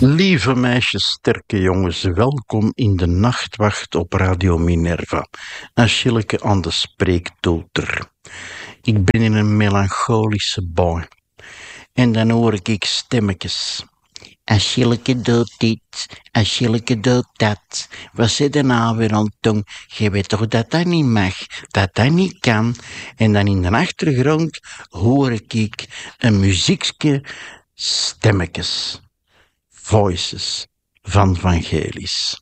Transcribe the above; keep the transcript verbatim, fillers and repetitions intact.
Lieve meisjes, sterke jongens, welkom in de nachtwacht op Radio Minerva. Achilleke aan de spreektoeter. Ik ben in een melancholische bui. En dan hoor ik stemmetjes. Achilleke doet dit, Achilleke doet dat. Wat zit er nou weer aan de tong? Je weet toch dat dat niet mag, dat dat niet kan. En dan in de achtergrond hoor ik een muziekje, stemmetjes. Voices van Vangelis.